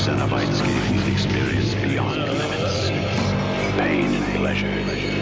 Cenobites gain an experience beyond limits. Pain and pleasure.